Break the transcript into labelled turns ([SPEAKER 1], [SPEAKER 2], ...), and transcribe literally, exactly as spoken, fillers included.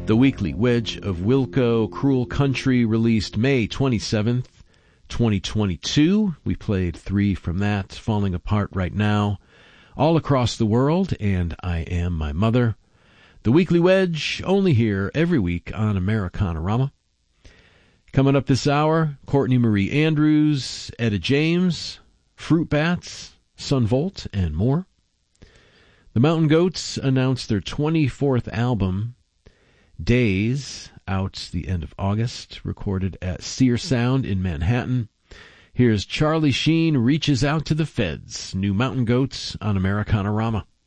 [SPEAKER 1] The Weekly Wedge of Wilco, Cruel Country, released May twenty-seventh, twenty twenty-two. We played three from that, Falling Apart Right Now, All Across the World, and I Am My Mother. The Weekly Wedge, only here every week on Americanarama. Coming up this hour, Courtney Marie Andrews, Etta James, Fruit Bats, Sun Volt, and more. The Mountain Goats announced their twenty-fourth album, Days, out the end of August, recorded at Sear Sound in Manhattan. Here's Charlie Sheen Reaches Out to the Feds, New Mountain Goats on Americanarama.